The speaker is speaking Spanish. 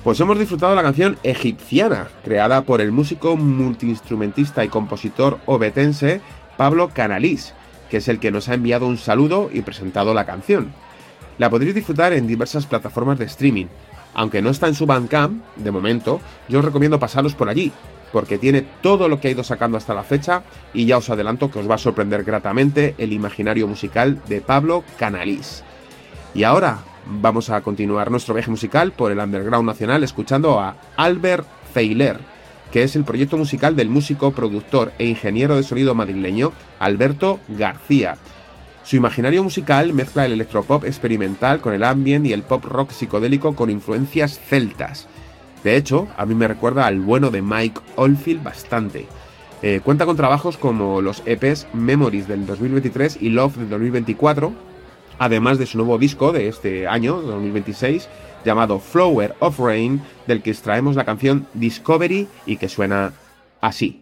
Pues hemos disfrutado la canción Egipciana, creada por el músico multiinstrumentista y compositor ovetense Pablo Canalís, que es el que nos ha enviado un saludo y presentado la canción. La podréis disfrutar en diversas plataformas de streaming. Aunque no está en su Bandcamp, de momento, yo os recomiendo pasaros por allí, porque tiene todo lo que ha ido sacando hasta la fecha y ya os adelanto que os va a sorprender gratamente el imaginario musical de Pablo Canalís. Y ahora vamos a continuar nuestro viaje musical por el underground nacional escuchando a Albert Feiler, que es el proyecto musical del músico, productor e ingeniero de sonido madrileño Alberto García. Su imaginario musical mezcla el electropop experimental con el ambient y el pop rock psicodélico con influencias celtas. De hecho, a mí me recuerda al bueno de Mike Oldfield bastante. Cuenta con trabajos como los EPs Memories del 2023 y Love del 2024, además de su nuevo disco de este año, 2026, llamado Flower of Rain, del que extraemos la canción Discovery y que suena así.